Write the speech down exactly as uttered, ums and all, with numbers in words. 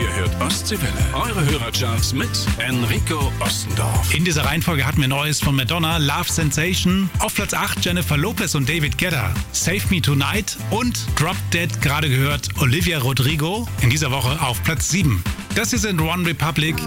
Ihr hört Ostseewelle. Eure Hörercharts mit Enrico Ostendorf. In dieser Reihenfolge hatten wir Neues von Madonna, Love Sensation. Auf Platz acht Jennifer Lopez und David Guetta, Save Me Tonight. Und Drop Dead, gerade gehört, Olivia Rodrigo. In dieser Woche auf Platz sieben. Das hier sind One Republic.